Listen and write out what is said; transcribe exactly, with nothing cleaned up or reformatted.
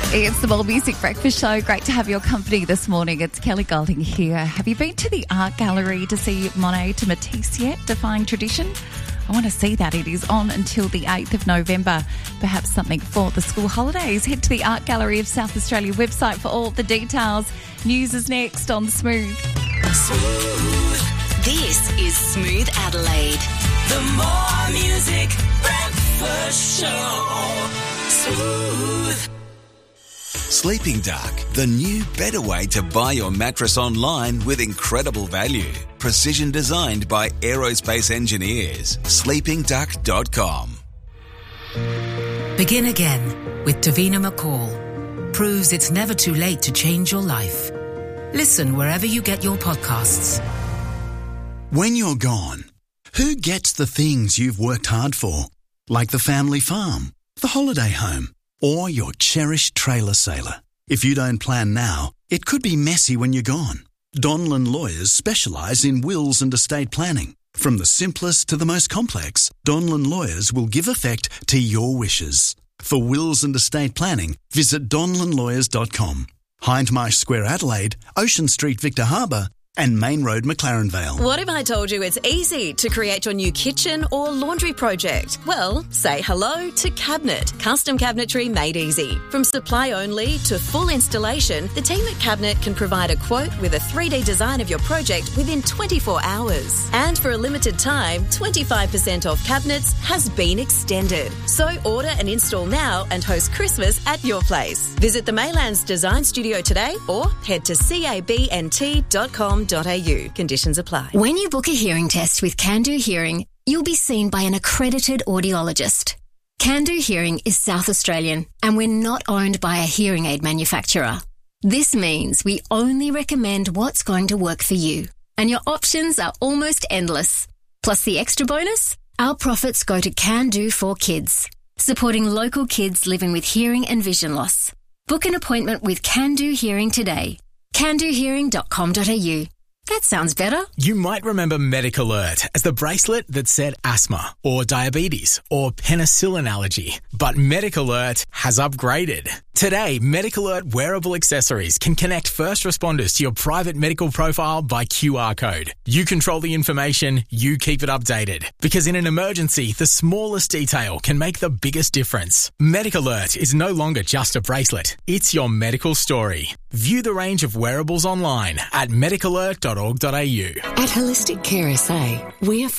It's the More Music Breakfast Show. Great to have your company this morning. It's Kelly Golding here. Have you been to the art gallery to see Monet to Matisse yet, Defying Tradition? I want to see that. It is on until the eighth of November. Perhaps something for the school holidays. Head to the Art Gallery of South Australia website for all the details. News is next on Smooth. Smooth. This is Smooth Adelaide. The More Music Breakfast Show. Smooth. Sleeping Duck, the new, better way to buy your mattress online with incredible value. Precision designed by aerospace engineers. sleeping duck dot com. Begin Again with Davina McCall proves it's never too late to change your life. Listen wherever you get your podcasts. When you're gone, who gets the things you've worked hard for? Like the family farm, the holiday home, or your cherished trailer sailor. If you don't plan now, it could be messy when you're gone. Donlan Lawyers specialise in wills and estate planning. From the simplest to the most complex, Donlan Lawyers will give effect to your wishes. For wills and estate planning, visit donlan lawyers dot com. Hindmarsh Square Adelaide, Ocean Street Victor Harbour, and Main Road McLaren Vale. What if I told you it's easy to create your new kitchen or laundry project? Well, say hello to Cabinet. Custom cabinetry made easy. From supply only to full installation, the team at Cabinet can provide a quote with a three D design of your project within twenty-four hours. And for a limited time, twenty-five percent off cabinets has been extended. So order and install now and host Christmas at your place. Visit the Maylands Design Studio today or head to cabnt dot com. Conditions apply. When you book a hearing test with Can-Do Hearing, you'll be seen by an accredited audiologist. Can-Do Hearing is South Australian, and we're not owned by a hearing aid manufacturer. This means we only recommend what's going to work for you, and your options are almost endless. Plus the extra bonus, our profits go to Can-Do for Kids, supporting local kids living with hearing and vision loss. Book an appointment with Can-Do Hearing today. can do hearing dot com dot a u. That sounds better. You might remember MedicAlert as the bracelet that said asthma or diabetes or penicillin allergy. But MedicAlert has upgraded. Today, MedicAlert wearable accessories can connect first responders to your private medical profile by Q R code. You control the information, you keep it updated. Because in an emergency, the smallest detail can make the biggest difference. MedicAlert is no longer just a bracelet. It's your medical story. View the range of wearables online at medic alert dot org dot a u. At Holistic Care S A, we are